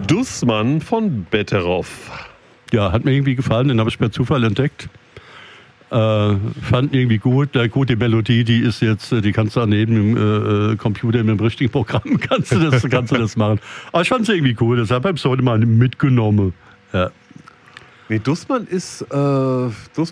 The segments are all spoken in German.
Dussmann von Betteroff. Ja, hat mir irgendwie gefallen, den habe ich per Zufall entdeckt. Fand irgendwie gut. Na gut, die Melodie, die ist jetzt, die kannst du neben dem Computer mit dem richtigen Programm kannst du das machen. Aber ich fand es irgendwie cool, deshalb habe ich es heute mal mitgenommen. Ja. Nee, Dussmann ist, also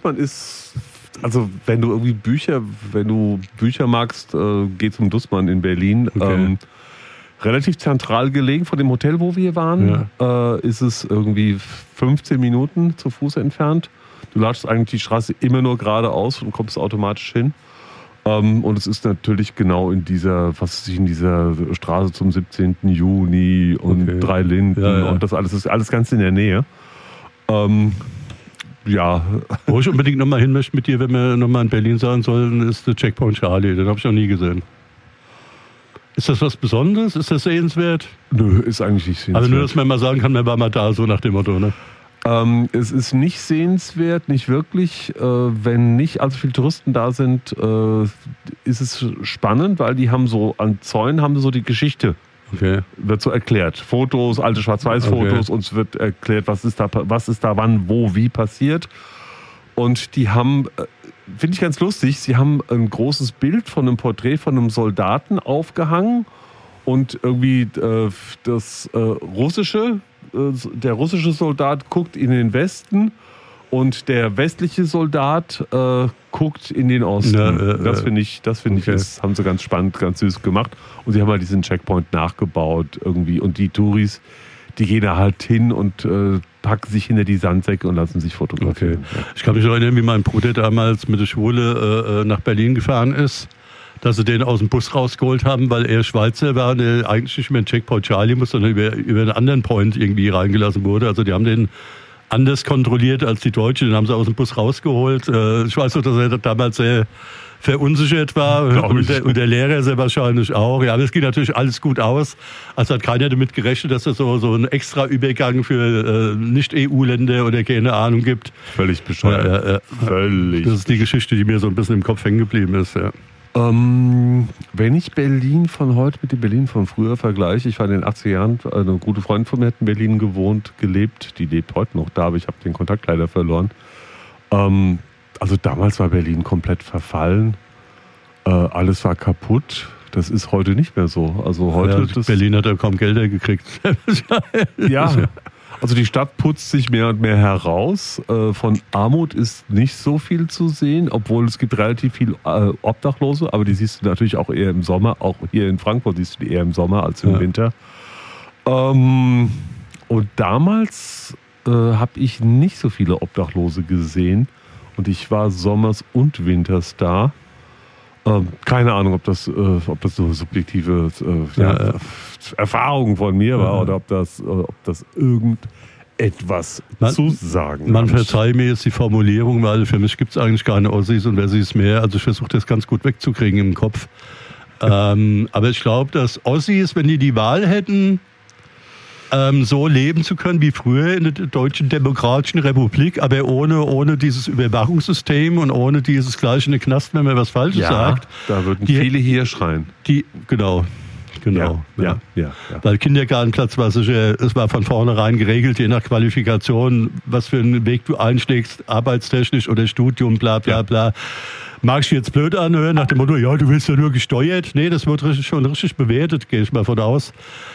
wenn du Bücher magst, geh zum Dussmann in Berlin. Okay. Relativ zentral gelegen von dem Hotel, wo wir waren, ist es irgendwie 15 Minuten zu Fuß entfernt. Du latschst eigentlich die Straße immer nur geradeaus und kommst automatisch hin. Und es ist natürlich genau in dieser Straße zum 17. Juni und 3 Linden und das alles ist alles ganz in der Nähe. Wo ich unbedingt nochmal hin möchte mit dir, wenn wir nochmal in Berlin sein sollen, ist der Checkpoint Charlie. Den habe ich noch nie gesehen. Ist das was Besonderes? Ist das sehenswert? Nö, ist eigentlich nicht sehenswert. Also nur, dass man mal sagen kann, man war mal da, so nach dem Motto, ne? Es ist nicht sehenswert, nicht wirklich. Wenn nicht allzu viele Touristen da sind, ist es spannend, weil die haben so an Zäunen haben so die Geschichte. Okay. Wird so erklärt. Fotos, alte Schwarz-Weiß-Fotos, uns wird erklärt, was ist da wann, wo, wie passiert. Und die haben, finde ich ganz lustig, sie haben ein großes Bild von einem Porträt von einem Soldaten aufgehangen und irgendwie der russische Soldat guckt in den Westen und der westliche Soldat guckt in den Osten. Das finde ich, das haben sie ganz spannend, ganz süß gemacht. Und sie haben halt diesen Checkpoint nachgebaut irgendwie. Und die Touris, die gehen da halt hin und packen sich hinter die Sandsäcke und lassen sich fotografieren. Okay. Ich kann mich noch erinnern, wie mein Bruder damals mit der Schule nach Berlin gefahren ist, dass sie den aus dem Bus rausgeholt haben, weil er Schweizer war und er eigentlich nicht mehr in Checkpoint Charlie muss, sondern über einen anderen Point irgendwie reingelassen wurde. Also die haben den anders kontrolliert als die Deutschen, den haben sie aus dem Bus rausgeholt. Ich weiß noch, dass er damals sehr verunsichert war und der Lehrer sehr wahrscheinlich auch. Ja, aber es ging natürlich alles gut aus. Also hat keiner damit gerechnet, dass es so einen extra Übergang für Nicht-EU-Länder oder keine Ahnung gibt. Völlig bescheuert. Völlig. Das ist die Geschichte, die mir so ein bisschen im Kopf hängen geblieben ist. Ja. Wenn ich Berlin von heute mit dem Berlin von früher vergleiche, ich war in den 80er Jahren, eine gute Freundin von mir hat in Berlin gelebt, die lebt heute noch da, aber ich habe den Kontakt leider verloren. Also damals war Berlin komplett verfallen, alles war kaputt. Das ist heute nicht mehr so. Also heute Berlin hat ja kaum Gelder gekriegt. Ja. Also die Stadt putzt sich mehr und mehr heraus. Von Armut ist nicht so viel zu sehen, obwohl es gibt relativ viel Obdachlose, aber die siehst du natürlich auch eher im Sommer. Auch hier in Frankfurt siehst du die eher im Sommer als im Winter. Und damals habe ich nicht so viele Obdachlose gesehen und ich war sommers und winters da. Keine Ahnung, ob das so subjektive Erfahrung von mir war oder ob das irgendetwas zu sagen hat. Man verzeiht mir jetzt die Formulierung, weil für mich gibt es eigentlich keine Ossis und Wessis mehr. Also ich versuche das ganz gut wegzukriegen im Kopf. Aber ich glaube, dass Ossis, wenn die Wahl hätten, so leben zu können wie früher in der Deutschen Demokratischen Republik, aber ohne dieses Überwachungssystem und ohne dieses gleich in den Knast, wenn man was Falsches sagt. Da würden viele hier schreien. Genau. Ja. Weil Kindergartenplatz war sicher, es war von vornherein geregelt, je nach Qualifikation, was für einen Weg du einschlägst, arbeitstechnisch oder Studium, bla bla bla. Mag ich jetzt blöd anhören, nach dem Motto, ja, du wirst ja nur gesteuert. Nee, das wird schon richtig bewertet, gehe ich mal von aus.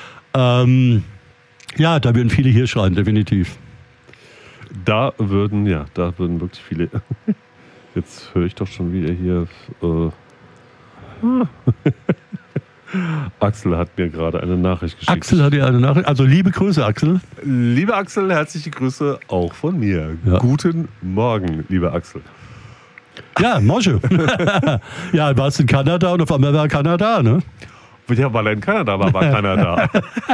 Ja, da würden viele hier schreien, definitiv. Da würden wirklich viele. Jetzt höre ich doch schon wieder hier. Axel hat mir gerade eine Nachricht geschickt. Axel hat dir eine Nachricht. Also liebe Grüße, Axel. Liebe Axel, herzliche Grüße auch von mir. Ja. Guten Morgen, lieber Axel. Ja, Mosche. Ja, warst in Kanada und auf einmal war Kanada, ne? Ja, weil er in Kanada war Kanada.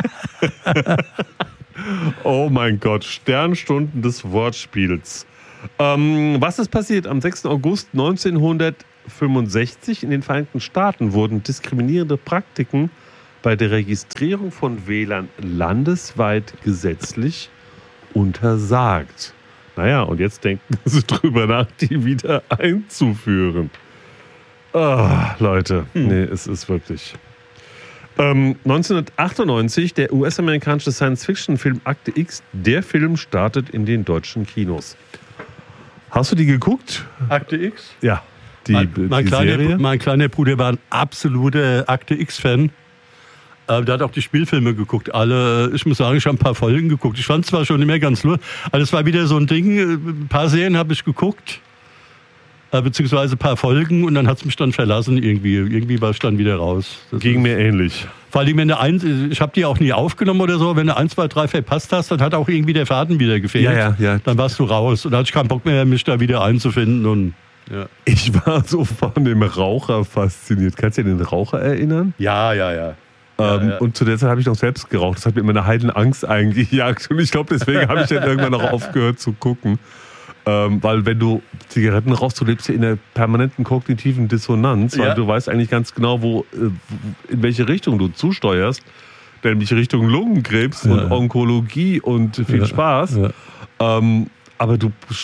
Oh mein Gott, Sternstunden des Wortspiels. Was ist passiert? Am 6. August 1965 in den Vereinigten Staaten wurden diskriminierende Praktiken bei der Registrierung von Wählern landesweit gesetzlich untersagt. Naja, und jetzt denken sie drüber nach, die wieder einzuführen. Leute, nee, es ist wirklich... 1998, der US-amerikanische Science-Fiction-Film Akte X, der Film startet in den deutschen Kinos. Hast du die geguckt? Akte X? Ja. Mein kleiner Bruder war ein absoluter Akte X-Fan. Der hat auch die Spielfilme geguckt. Ich muss sagen, ich habe ein paar Folgen geguckt. Ich fand es zwar schon nicht mehr ganz lustig, aber es war wieder so ein Ding. Ein paar Serien habe ich geguckt, beziehungsweise ein paar Folgen, und dann hat es mich dann verlassen irgendwie. Irgendwie war ich dann wieder raus. Ging mir ähnlich. Vor allem, ich habe die auch nie aufgenommen oder so. Wenn du 1, 2, 3 verpasst hast, dann hat auch irgendwie der Faden wieder gefehlt. Ja. Dann warst du raus. Und da hatte ich keinen Bock mehr, mich da wieder einzufinden. Und ja. Ich war so von dem Raucher fasziniert. Kannst du dich an den Raucher erinnern? Ja. Und zu der Zeit habe ich noch selbst geraucht. Das hat mir immer eine Heidenangst eingejagt. Und ich glaube, deswegen habe ich dann irgendwann auch aufgehört zu gucken. Weil wenn du Zigaretten rauchst, du lebst ja in der permanenten kognitiven Dissonanz, weil du weißt eigentlich ganz genau, in welche Richtung du zusteuerst. Nämlich Richtung Lungenkrebs und Onkologie und viel Spaß. Ja. Aber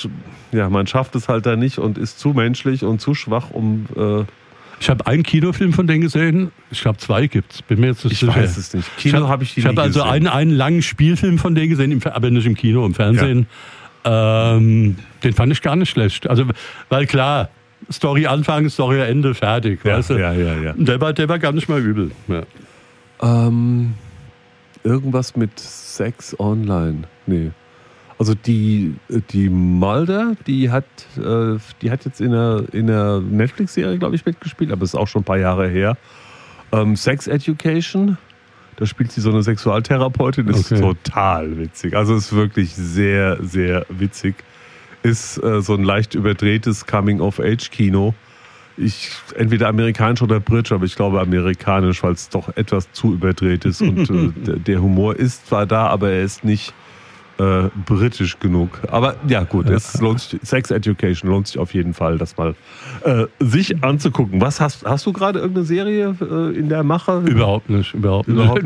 man schafft es halt da nicht und ist zu menschlich und zu schwach, um... Ich habe einen Kinofilm von denen gesehen. Ich glaube, 2 gibt's. Bin mir jetzt nicht sicher. Ich weiß es nicht. Kino habe ich die Ich habe also einen langen Spielfilm von denen gesehen, aber nicht im Kino, im Fernsehen. Ja. Den fand ich gar nicht schlecht. Also, weil klar, Story Anfang, Story Ende, fertig. Ja, weißt du? Ja. Der war gar nicht mal übel. Ja. Irgendwas mit Sex Online. Nee. Also die Mulder, die hat jetzt in einer Netflix-Serie, glaube ich, mitgespielt, aber ist auch schon ein paar Jahre her. Sex Education, da spielt sie so eine Sexualtherapeutin, ist total witzig. Also ist wirklich sehr, sehr witzig. Ist so ein leicht überdrehtes Coming-of-Age-Kino. Entweder amerikanisch oder britisch, aber ich glaube amerikanisch, weil es doch etwas zu überdreht ist. Und der Humor ist zwar da, aber er ist nicht britisch genug. Aber ja gut, es lohnt sich, Sex Education lohnt sich auf jeden Fall, das mal sich anzugucken. Was hast du gerade irgendeine Serie in der Mache? Überhaupt nicht. Der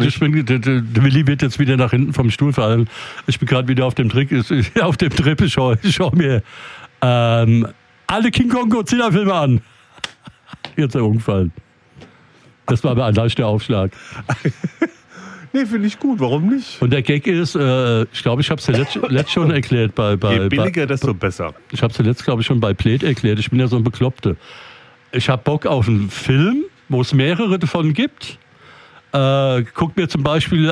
Willi wird jetzt wieder nach hinten vom Stuhl fallen. Ich bin gerade wieder auf dem Trip. Ich schau mir alle King Kong Godzilla Filme an. Jetzt umgefallen. Das war aber ein leichter Aufschlag. Nee, finde ich gut. Warum nicht? Und der Gag ist, ich glaube, ich habe es ja letzt schon erklärt. Je billiger, desto besser. Ich habe es ja letzt, glaube ich, schon bei Plate erklärt. Ich bin ja so ein Bekloppter. Ich habe Bock auf einen Film, wo es mehrere davon gibt. Guck mir zum Beispiel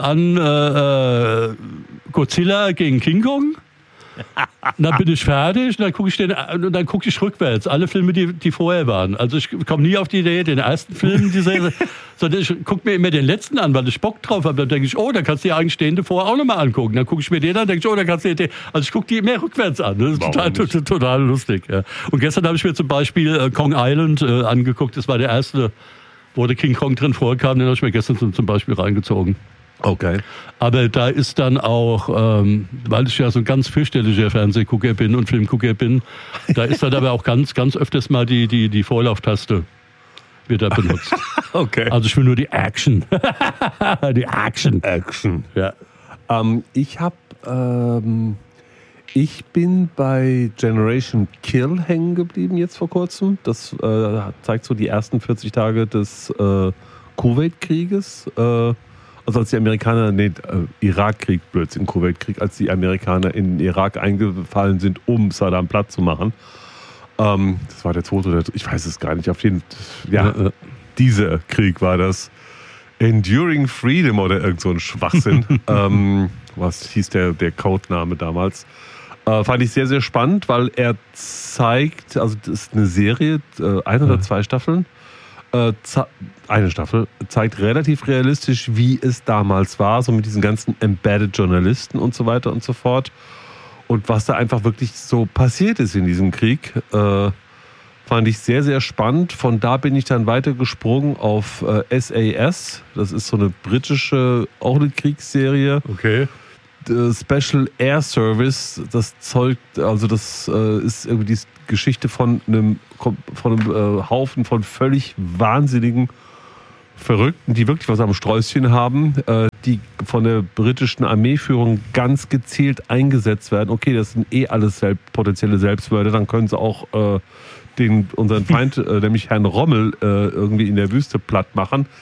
an Godzilla gegen King Kong. Dann bin ich fertig und dann gucke ich rückwärts. Alle Filme, die vorher waren. Also ich komme nie auf die Idee, den ersten Film, sondern ich gucke mir immer den letzten an, weil ich Bock drauf habe. Dann denke ich, da kannst du dir eigentlich den davor auch nochmal angucken. Dann gucke ich mir den an, denke ich, da kannst du dir den. Also ich gucke die immer rückwärts an. Das ist total lustig. Ja. Und gestern habe ich mir zum Beispiel Kong Island angeguckt. Das war der erste, wo der King Kong drin vorkam. Den habe ich mir gestern zum Beispiel reingezogen. Okay. Aber da ist dann auch, weil ich ja so ein ganz fürchterlicher Fernsehgucker bin und Filmgucker bin, da ist dann aber auch ganz, ganz öfters mal die Vorlauftaste wird da benutzt. Okay. Also ich will nur die Action. Die Action. Ja. Ich bin bei Generation Kill hängen geblieben jetzt vor kurzem. Das zeigt so die ersten 40 Tage des Kuwait-Krieges. Also als die Amerikaner, Irakkrieg, Blödsinn, Kuwait-Krieg, als die Amerikaner in den Irak eingefallen sind, um Saddam platt zu machen. Das war der zweite oder ich weiß es gar nicht. Auf jeden Fall, dieser Krieg war das. Enduring Freedom oder irgend so ein Schwachsinn. Was hieß der Codename damals? Fand ich sehr, sehr spannend, weil er zeigt, also das ist eine Serie, 1 oder 2 Staffeln. Eine Staffel zeigt relativ realistisch, wie es damals war, so mit diesen ganzen embedded Journalisten und so weiter und so fort. Und was da einfach wirklich so passiert ist in diesem Krieg, fand ich sehr, sehr spannend. Von da bin ich dann weitergesprungen auf SAS. Das ist so eine britische, auch eine Kriegsserie. Okay. Special Air Service, das ist irgendwie die Geschichte von einem Haufen von völlig wahnsinnigen Verrückten, die wirklich was am Sträußchen haben, die von der britischen Armeeführung ganz gezielt eingesetzt werden. Okay, das sind alles potenzielle Selbstmörder, dann können sie auch unseren Feind, nämlich Herrn Rommel, irgendwie in der Wüste platt machen.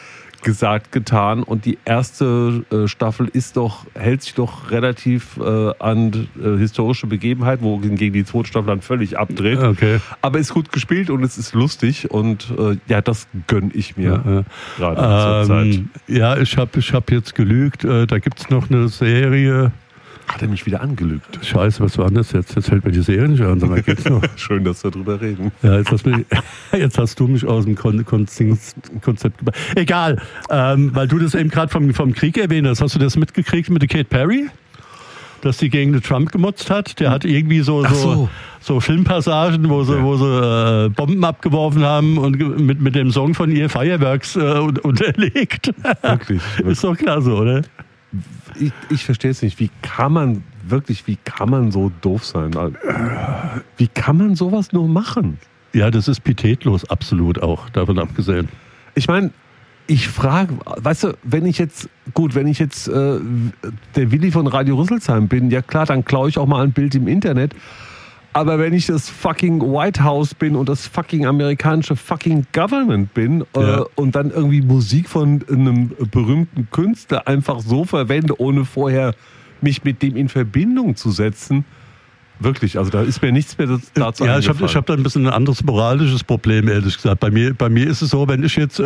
gesagt, getan. Und die erste Staffel hält sich doch relativ an historische Begebenheiten, wohingegen die zweite Staffel dann völlig abdreht. Okay. Aber ist gut gespielt und es ist lustig. Und das gönne ich mir gerade zur Zeit. Ja, ich hab jetzt gelügt. Da gibt es noch eine Serie. Hat er mich wieder angelügt? Scheiße, was war denn das jetzt? Jetzt hält mir die Serie nicht an. Sag, geht's noch? Schön, dass wir drüber reden. Ja, jetzt hast du mich aus dem Konzept gebracht. Egal, weil du das eben gerade vom Krieg erwähnt hast. Hast du das mitgekriegt mit der Katy Perry? Dass die gegen den Trump gemotzt hat? Der hat irgendwie so Filmpassagen, wo sie Bomben abgeworfen haben und mit dem Song von ihr Fireworks unterlegt. Wirklich? Ist doch klasse, oder? Ich verstehe es nicht. Wie kann man so doof sein? Wie kann man sowas nur machen? Ja, das ist pietätlos, absolut auch, davon abgesehen. Ich meine, ich frage, weißt du, wenn ich jetzt der Willi von Radio Rüsselsheim bin, ja klar, dann klaue ich auch mal ein Bild im Internet. Aber wenn ich das fucking White House bin und das fucking amerikanische fucking Government bin und dann irgendwie Musik von einem berühmten Künstler einfach so verwende, ohne vorher mich mit dem in Verbindung zu setzen, wirklich, also da ist mir nichts mehr dazu eingefallen. Ja, ich hab da ein bisschen ein anderes moralisches Problem, ehrlich gesagt. Bei mir ist es so, wenn ich jetzt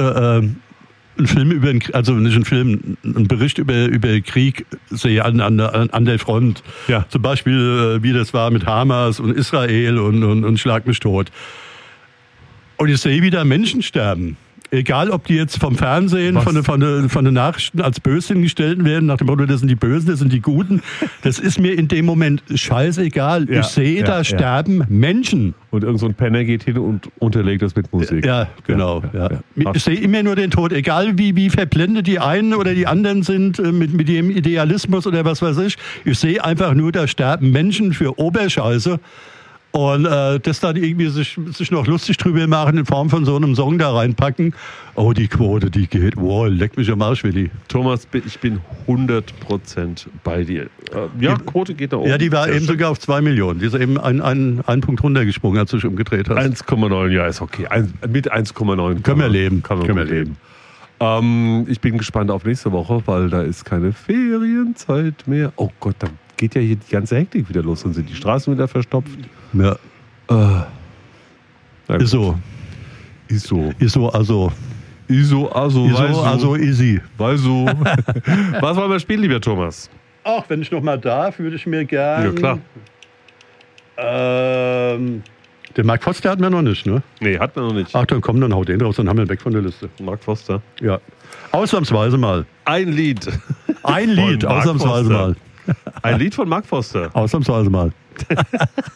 einen Bericht über Krieg sehe an der Front. Ja. Zum Beispiel, wie das war mit Hamas und Israel und Schlag mich tot. Und ich sehe wieder Menschen sterben. Egal, ob die jetzt vom Fernsehen, von den Nachrichten als böse hingestellt werden, nach dem Motto, das sind die Bösen, das sind die Guten. Das ist mir in dem Moment scheißegal. Ich sehe, da sterben Menschen. Und irgend so ein Penner geht hin und unterlegt das mit Musik. Ja, genau. Ja. Ich sehe immer nur den Tod, egal wie verblendet die einen oder die anderen sind mit ihrem Idealismus oder was weiß ich. Ich sehe einfach nur, da sterben Menschen für Oberscheiße. Und das dann irgendwie sich noch lustig drüber machen in Form von so einem Song da reinpacken. Oh, die Quote, die geht. Wow, leck mich am Arsch, Willi. Thomas, ich bin 100% bei dir. Quote geht da oben. Ja, die war eben sogar auf 2 Millionen. Die ist eben einen Punkt runtergesprungen, als du dich umgedreht hast. 1,9, ja, ist okay. Mit 1,9 können wir leben. Können wir leben. Ich bin gespannt auf nächste Woche, weil da ist keine Ferienzeit mehr. Oh Gott, dann geht ja hier die ganze Hektik wieder los und sind die Straßen wieder verstopft. Ja. Ist so, easy. Weil so. Was wollen wir spielen, lieber Thomas? Ach, wenn ich noch mal darf, würde ich mir gerne. Ja, klar. Den Mark Foster hatten wir noch nicht, ne? Nee, hatten wir noch nicht. Ach, dann komm, dann haut den raus, dann haben wir ihn weg von der Liste. Mark Foster? Ja. Ausnahmsweise mal. Ein Lied, ausnahmsweise mal. Ein Lied von Mark Foster. Ausnahmsweise mal.